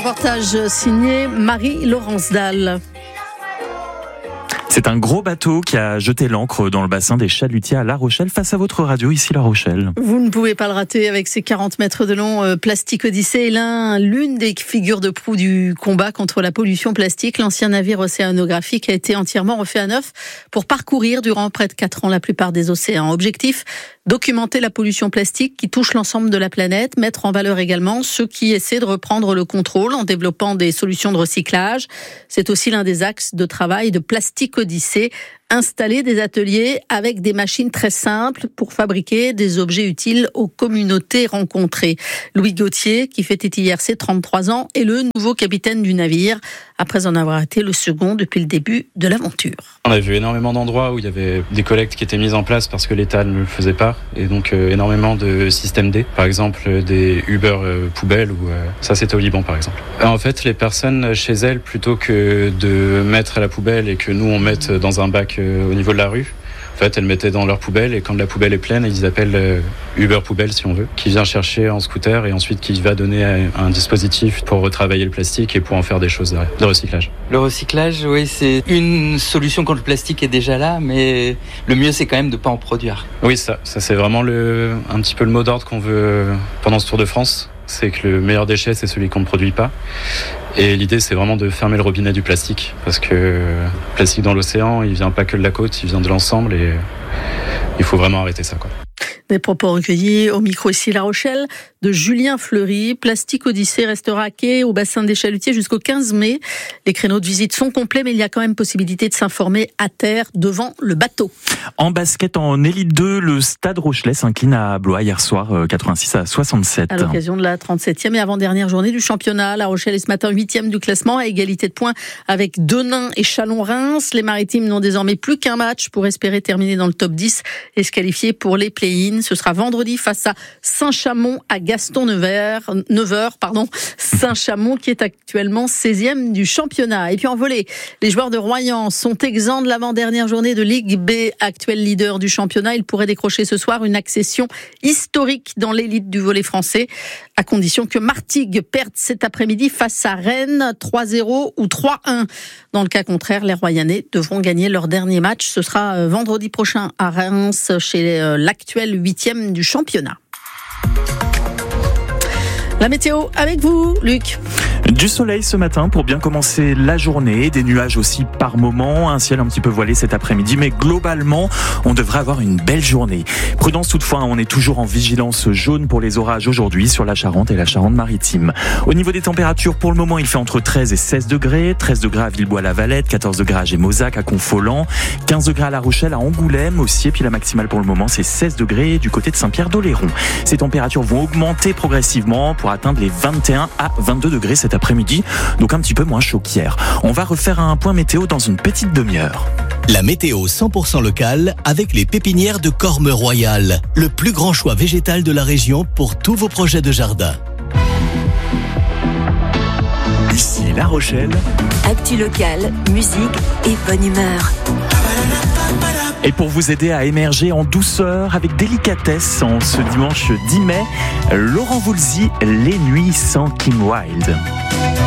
reportage signé Marie-Laurence Dalle. C'est un gros bateau qui a jeté l'ancre dans le bassin des Chalutiers à La Rochelle, face à votre radio, ici La Rochelle. Vous ne pouvez pas le rater avec ses 40 mètres de long. Plastic Odyssey est l'une des figures de proue du combat contre la pollution plastique. L'ancien navire océanographique a été entièrement refait à neuf pour parcourir durant près de 4 ans la plupart des océans. Objectif, documenter la pollution plastique qui touche l'ensemble de la planète, mettre en valeur également ceux qui essaient de reprendre le contrôle en développant des solutions de recyclage. C'est aussi l'un des axes de travail de Plastic Odyssey, installer des ateliers avec des machines très simples pour fabriquer des objets utiles aux communautés rencontrées. Louis Gauthier, qui fêtait hier ses 33 ans, est le nouveau capitaine du navire, après en avoir été le second depuis le début de l'aventure. On a vu énormément d'endroits où il y avait des collectes qui étaient mises en place parce que l'État ne le faisait pas, et donc énormément de systèmes D, par exemple des Uber poubelles, ou ça c'était au Liban par exemple. En fait, les personnes chez elles, plutôt que de mettre à la poubelle et que nous on mette dans un bac au niveau de la rue, en fait, elles mettaient dans leur poubelle, et quand la poubelle est pleine, ils appellent Uber Poubelle, si on veut, qui vient chercher en scooter et ensuite qui va donner un dispositif pour retravailler le plastique et pour en faire des choses de recyclage. Le recyclage, oui, c'est une solution quand le plastique est déjà là, mais le mieux, c'est quand même de ne pas en produire. Oui, ça c'est vraiment un petit peu le mot d'ordre qu'on veut pendant ce Tour de France. C'est que le meilleur déchet, c'est celui qu'on ne produit pas. Et l'idée, c'est vraiment de fermer le robinet du plastique. Parce que le plastique dans l'océan, il vient pas que de la côte, il vient de l'ensemble. Et il faut vraiment arrêter ça, quoi. Des propos recueillis au micro ici La Rochelle de Julien Fleury. Plastic Odyssey restera à quai au bassin des Chalutiers jusqu'au 15 mai. Les créneaux de visite sont complets, mais il y a quand même possibilité de s'informer à terre devant le bateau. En basket en Élite 2, le Stade Rochelais s'incline à Blois hier soir, 86-67. À l'occasion de la 37e et avant-dernière journée du championnat, La Rochelle est ce matin 8e du classement, à égalité de points avec Denain et Chalon-Reims. Les Maritimes n'ont désormais plus qu'un match pour espérer terminer dans le top 10 et se qualifier pour les play-ins. Ce sera vendredi face à Saint-Chamond à Gaston 9h. Saint-Chamond qui est actuellement 16e du championnat. Et puis en volley, les joueurs de Royan sont exempts de l'avant-dernière journée de Ligue B, actuel leader du championnat. Ils pourraient décrocher ce soir une accession historique dans l'élite du volley français, à condition que Martigues perde cet après-midi face à Rennes 3-0 ou 3-1. Dans le cas contraire, les Royanais devront gagner leur dernier match. Ce sera vendredi prochain à Reims, chez l'actuel 8e du championnat. La météo avec vous, Luc. Du soleil ce matin pour bien commencer la journée, des nuages aussi par moment, un ciel un petit peu voilé cet après-midi, mais globalement, on devrait avoir une belle journée. Prudence toutefois, on est toujours en vigilance jaune pour les orages aujourd'hui sur la Charente et la Charente-Maritime. Au niveau des températures, pour le moment, il fait entre 13 et 16 degrés, 13 degrés à Villebois-la-Valette, 14 degrés à Gémozac, à Confolens, 15 degrés à La Rochelle, à Angoulême aussi, et puis la maximale pour le moment, c'est 16 degrés du côté de Saint-Pierre-d'Oléron. Ces températures vont augmenter progressivement pour atteindre les 21 à 22 degrés cet après-midi, donc un petit peu moins chaud qu'hier. On va refaire un point météo dans une petite demi-heure. La météo 100% locale avec les pépinières de Corme Royal, le plus grand choix végétal de la région pour tous vos projets de jardin. Ici La Rochelle. Actu locale, musique et bonne humeur. Et pour vous aider à émerger en douceur avec délicatesse en ce dimanche 10 mai, Laurent Voulzy, Les Nuits sans Kim Wilde.